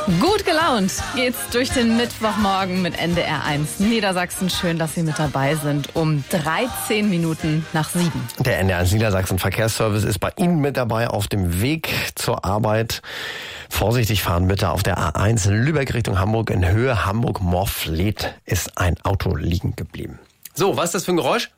Gut gelaunt geht's durch den Mittwochmorgen mit NDR1 Niedersachsen. Schön, dass Sie mit dabei sind um 13 Minuten nach 7. Der NDR1 Niedersachsen Verkehrsservice ist bei Ihnen mit dabei auf dem Weg zur Arbeit. Vorsichtig fahren bitte auf der A1 Lübeck Richtung Hamburg. In Höhe Hamburg-Morfleet ist ein Auto liegen geblieben. So, was ist das für ein Geräusch?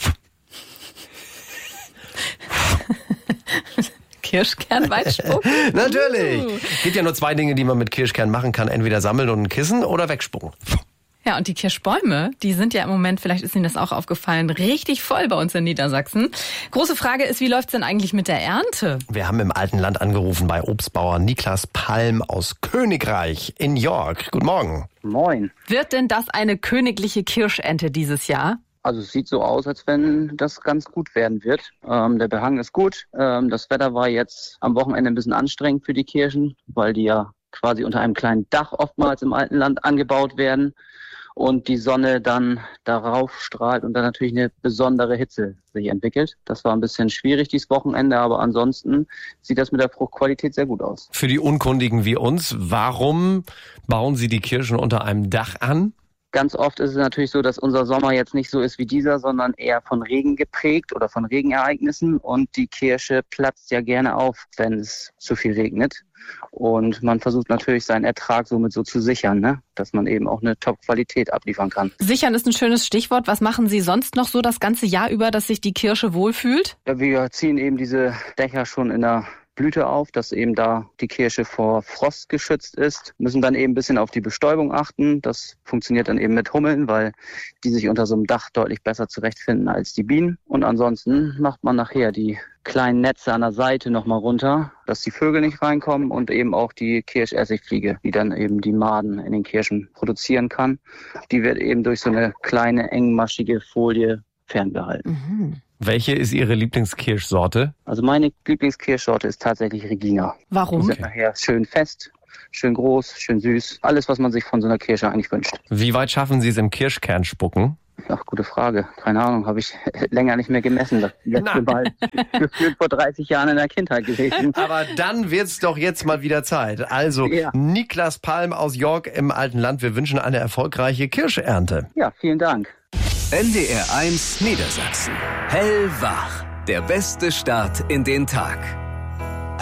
Kirschkernweitspuck? Natürlich. Gibt ja nur zwei Dinge, die man mit Kirschkern machen kann. Entweder sammeln und kissen oder wegspucken. Ja, und die Kirschbäume, die sind ja im Moment, vielleicht ist Ihnen das auch aufgefallen, richtig voll bei uns in Niedersachsen. Große Frage ist, wie läuft's denn eigentlich mit der Ernte? Wir haben im alten Land angerufen bei Obstbauer Niklas Palm aus Königreich in York. Guten Morgen. Moin. Wird denn das eine königliche Kirschernte dieses Jahr? Also es sieht so aus, als wenn das ganz gut werden wird. Der Behang ist gut. Das Wetter war jetzt am Wochenende ein bisschen anstrengend für die Kirschen, weil die ja quasi unter einem kleinen Dach oftmals im alten Land angebaut werden und die Sonne dann darauf strahlt und dann natürlich eine besondere Hitze sich entwickelt. Das war ein bisschen schwierig dieses Wochenende, aber ansonsten sieht das mit der Fruchtqualität sehr gut aus. Für die Unkundigen wie uns, warum bauen Sie die Kirschen unter einem Dach an? Ganz oft ist es natürlich so, dass unser Sommer jetzt nicht so ist wie dieser, sondern eher von Regen geprägt oder von Regenereignissen. Und die Kirsche platzt ja gerne auf, wenn es zu viel regnet. Und man versucht natürlich seinen Ertrag somit so zu sichern, ne? Dass man eben auch eine Top-Qualität abliefern kann. Sichern ist ein schönes Stichwort. Was machen Sie sonst noch so das ganze Jahr über, dass sich die Kirsche wohlfühlt? Ja, wir ziehen eben diese Dächer schon in der Blüte auf, dass eben da die Kirsche vor Frost geschützt ist. Müssen dann eben ein bisschen auf die Bestäubung achten. Das funktioniert dann eben mit Hummeln, weil die sich unter so einem Dach deutlich besser zurechtfinden als die Bienen. Und ansonsten macht man nachher die kleinen Netze an der Seite nochmal runter, dass die Vögel nicht reinkommen und eben auch die Kirschessigfliege, die dann eben die Maden in den Kirschen produzieren kann. Die wird eben durch so eine kleine engmaschige Folie ferngehalten. Mhm. Welche ist Ihre Lieblingskirschsorte? Also meine Lieblingskirschsorte ist tatsächlich Regina. Warum? Die sind nachher schön fest, schön groß, schön süß. Alles, was man sich von so einer Kirsche eigentlich wünscht. Wie weit schaffen Sie es im Kirschkern spucken? Ach, gute Frage. Keine Ahnung, habe ich länger nicht mehr gemessen. Das letzte Mal gefühlt vor 30 Jahren in der Kindheit gewesen. Aber dann wird's doch jetzt mal wieder Zeit. Also, ja. Niklas Palm aus York im alten Land. Wir wünschen eine erfolgreiche Kirschernte. Ja, vielen Dank. NDR1 Niedersachsen. Hellwach. Der beste Start in den Tag.